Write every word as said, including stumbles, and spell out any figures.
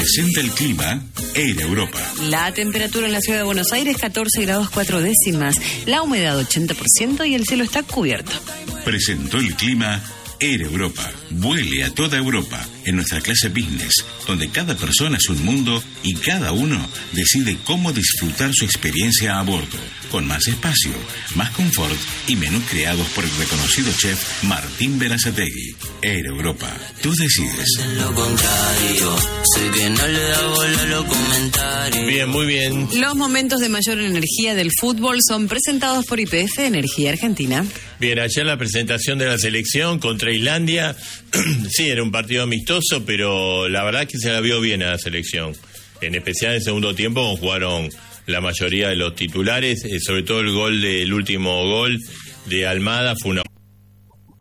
Presenta el clima Air Europa. La temperatura en la ciudad de Buenos Aires, catorce grados cuatro décimas. La humedad, ochenta por ciento y el cielo está cubierto. Presentó el clima Air Europa. Vuele a toda Europa en nuestra clase business, donde cada persona es un mundo y cada uno decide cómo disfrutar su experiencia a bordo, con más espacio, más confort y menús creados por el reconocido chef Martín Berazategui. Air Europa, tú decides. Bien, muy bien. Los momentos de mayor energía del fútbol son presentados por Y P F Energía Argentina. Bien, ayer la presentación de la selección contra Islandia, sí, era un partido amistoso, pero la verdad es que se la vio bien a la selección. En especial en el segundo tiempo jugaron la mayoría de los titulares, eh, sobre todo el gol del último gol de Almada fue una